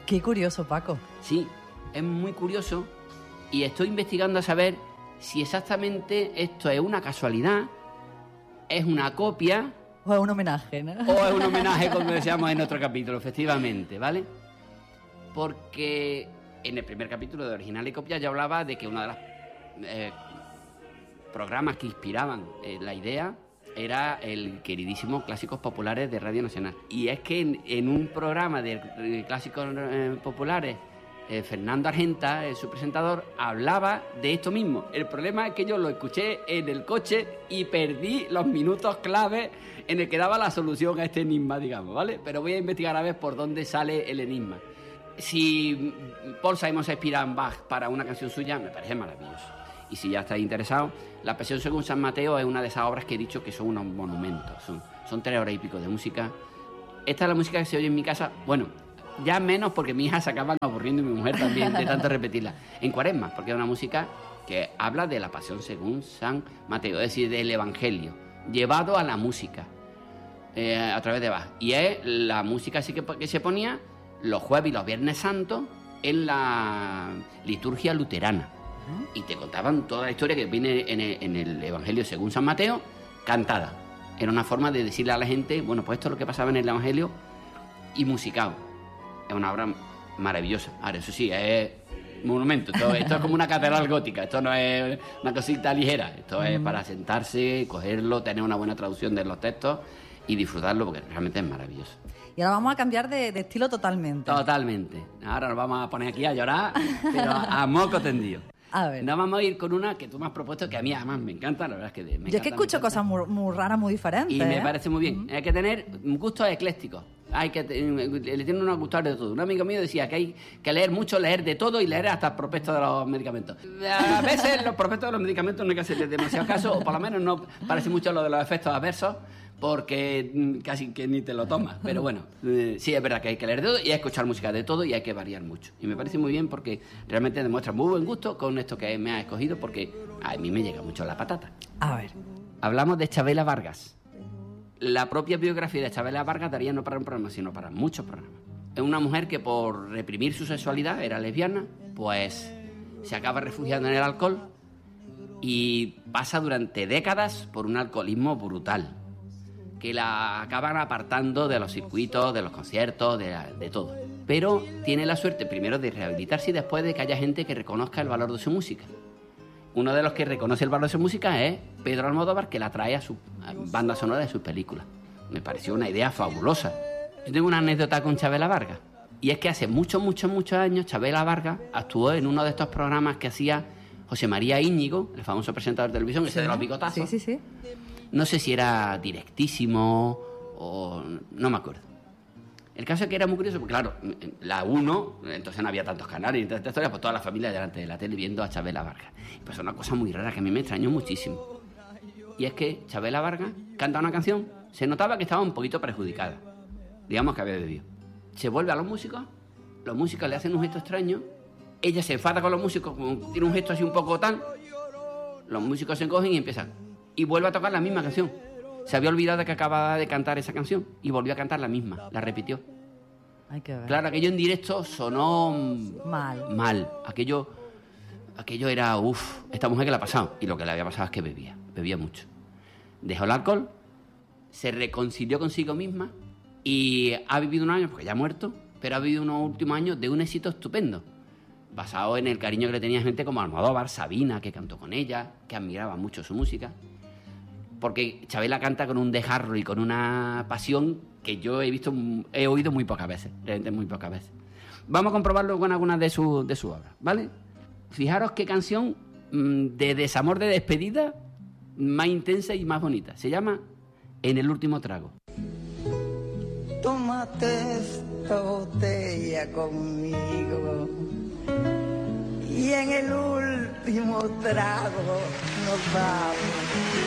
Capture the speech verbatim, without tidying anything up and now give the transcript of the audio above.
Qué curioso, Paco. Sí, es muy curioso y estoy investigando a saber si exactamente esto es una casualidad, es una copia... O es un homenaje, ¿no? O es un homenaje, como decíamos en otro capítulo, efectivamente, ¿vale? Porque en el primer capítulo de Original y Copia yo hablaba de que uno de los eh, programas que inspiraban eh, la idea era el queridísimo Clásicos Populares de Radio Nacional. Y es que en, en un programa de, de Clásicos eh, Populares, eh, Fernando Argenta, eh, su presentador, hablaba de esto mismo. El problema es que yo lo escuché en el coche y perdí los minutos clave en el que daba la solución a este enigma, digamos, ¿vale? Pero voy a investigar a ver por dónde sale el enigma. Si Paul Simon se inspira en Bach para una canción suya, me parece maravilloso. Y si ya estáis interesados, La Pasión según San Mateo es una de esas obras que he dicho que son unos monumentos. Son, son tres horas y pico de música. Esta es la música que se oye en mi casa. Bueno, ya menos porque mi hija se acaba aburriendo y mi mujer también de tanto repetirla. En Cuaresma, porque es una música que habla de la Pasión según San Mateo, es decir, del Evangelio, llevado a la música, eh, a través de Bach. Y es la música así que, que se ponía los jueves y los viernes santos en la liturgia luterana. Y te contaban toda la historia que viene en el, en el Evangelio según San Mateo, cantada. Era una forma de decirle a la gente, bueno, pues esto es lo que pasaba en el Evangelio, y musicado. Es una obra maravillosa. Ahora, eso sí, es monumento. Esto, esto es como una catedral gótica. Esto no es una cosita ligera. Esto es para sentarse, cogerlo, tener una buena traducción de los textos y disfrutarlo, porque realmente es maravilloso. Y ahora vamos a cambiar de, de estilo totalmente. Totalmente. Ahora nos vamos a poner aquí a llorar, pero a, a moco tendido. A ver. Nos vamos a ir con una que tú me has propuesto, que a mí además me encanta, la verdad es que me encanta. Yo es que escucho cosas muy, muy raras, muy diferentes. Y me ¿eh? parece muy bien. Uh-huh. Hay que tener gustos eclécticos. Hay que le tienen unos gustos de todo. Un amigo mío decía que hay que leer mucho, leer de todo y leer hasta el prospecto de los medicamentos. A veces los prospectos de los medicamentos no hay que hacerle demasiado caso, o por lo menos no parece mucho lo de los efectos adversos, porque casi que ni te lo tomas. Pero bueno, eh, sí es verdad que hay que leer de todo y hay que escuchar música de todo y hay que variar mucho. Y me parece muy bien porque realmente demuestra muy buen gusto con esto que me ha escogido, porque a mí me llega mucho la patata. A ver. Hablamos de Chabela Vargas. La propia biografía de Chabela Vargas daría no para un programa, sino para muchos programas. Es una mujer que por reprimir su sexualidad, era lesbiana, pues se acaba refugiando en el alcohol y pasa durante décadas por un alcoholismo brutal, que la acaban apartando de los circuitos, de los conciertos, de, de todo. Pero tiene la suerte primero de rehabilitarse y después de que haya gente que reconozca el valor de su música. Uno de los que reconoce el valor de su música es Pedro Almodóvar, que la trae a su a banda sonora de sus películas. Me pareció una idea fabulosa. Yo tengo una anécdota con Chabela Vargas, y es que hace muchos, muchos, muchos años Chabela Vargas actuó en uno de estos programas que hacía José María Íñigo, el famoso presentador de televisión, ese sí, de los bigotazos. Sí, sí, sí. No sé si era Directísimo o... no me acuerdo. El caso es que era muy curioso, porque claro, la uno, entonces no había tantos canales, entonces esta historia, pues toda la familia delante de la tele viendo a Chabela Vargas. Pues es una cosa muy rara que a mí me extrañó muchísimo. Y es que Chabela Vargas canta una canción, se notaba que estaba un poquito perjudicada. Digamos que había bebido. Se vuelve a los músicos, los músicos le hacen un gesto extraño, ella se enfada con los músicos, tiene un gesto así un poco tal, los músicos se encogen y empiezan. Y vuelve a tocar la misma canción. Se había olvidado de que acababa de cantar esa canción y volvió a cantar la misma, la repitió. Hay que ver. Claro, aquello en directo sonó mal. Mal. Aquello, aquello era, uff, esta mujer que le ha pasado. Y lo que le había pasado es que bebía, bebía mucho. Dejó el alcohol, se reconcilió consigo misma y ha vivido unos años, porque ya ha muerto, pero ha vivido unos últimos años de un éxito estupendo, basado en el cariño que le tenía gente como Almodóvar, Sabina, que cantó con ella, que admiraba mucho su música. Porque Chabela canta con un desgarro y con una pasión que yo he visto, he oído muy pocas veces, realmente muy pocas veces. Vamos a comprobarlo con algunas de sus de su obras, ¿vale? Fijaros qué canción mmm, de desamor de despedida más intensa y más bonita. Se llama En el último trago. Tómate esta botella conmigo y en el último trago nos vamos.